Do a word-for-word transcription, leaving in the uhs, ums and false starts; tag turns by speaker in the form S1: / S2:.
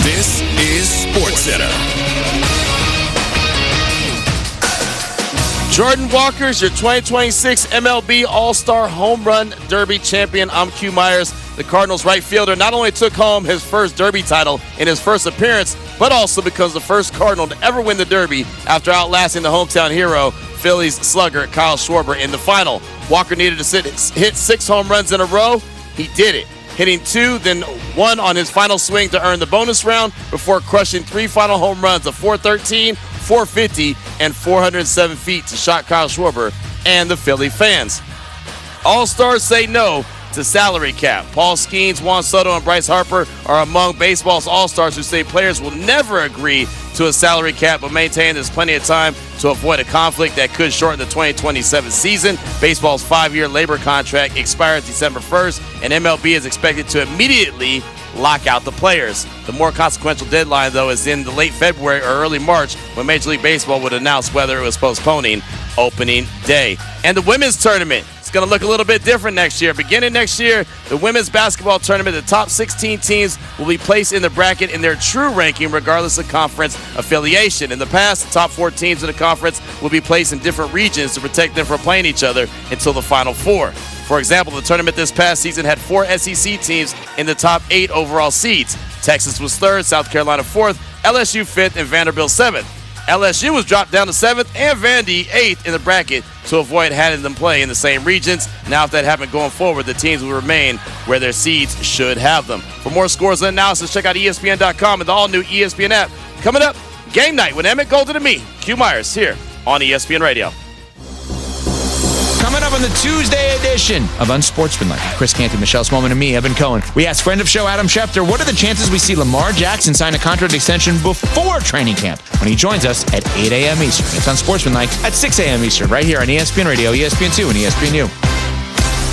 S1: This is SportsCenter.
S2: Jordan Walker's your twenty twenty-six M L B All-Star Home Run Derby champion. I'm Q Myers. The Cardinals right fielder not only took home his first Derby title in his first appearance, but also becomes the first Cardinal to ever win the Derby after outlasting the hometown hero, Phillies slugger Kyle Schwarber, in the final. Walker needed to sit, hit six home runs in a row. He did it, hitting two, then one on his final swing to earn the bonus round before crushing three final home runs of four thirteen, four fifty, and four hundred seven feet to shock Kyle Schwarber and the Philly fans. All-Stars say no to salary cap. Paul Skeens, Juan Soto, and Bryce Harper are among baseball's All-Stars who say players will never agree to a salary cap, but maintain there's plenty of time to avoid a conflict that could shorten the twenty twenty-seven season. Baseball's five-year labor contract expires December first, and M L B is expected to immediately lock out the players. The more consequential deadline, though, is in the late February or early March, when Major League Baseball would announce whether it was postponing opening day. And the women's tournament, it's going to look a little bit different next year. Beginning next year, the women's basketball tournament, the top sixteen teams will be placed in the bracket in their true ranking regardless of conference affiliation. In the past, the top four teams in the conference will be placed in different regions to protect them from playing each other until the Final Four. For example, the tournament this past season had four S E C teams in the top eight overall seeds. Texas was third, South Carolina fourth, L S U fifth, and Vanderbilt seventh. L S U was dropped down to seventh and Vandy eighth in the bracket to avoid having them play in the same regions. Now, if that happened going forward, the teams will remain where their seeds should have them. For more scores and analysis, check out E S P N dot com and the all-new E S P N app. Coming up, game night with Emmett Golden and me, Q Myers, here on E S P N Radio.
S3: Coming up on the Tuesday edition of Unsportsmanlike, Chris Canty, Michelle Smallman, and me, Evan Cohen. We asked friend of show Adam Schefter, what are the chances we see Lamar Jackson sign a contract extension before training camp, when he joins us at eight a.m. Eastern. It's Unsportsmanlike at six a.m. Eastern, right here on E S P N Radio, E S P N two, and E S P N U.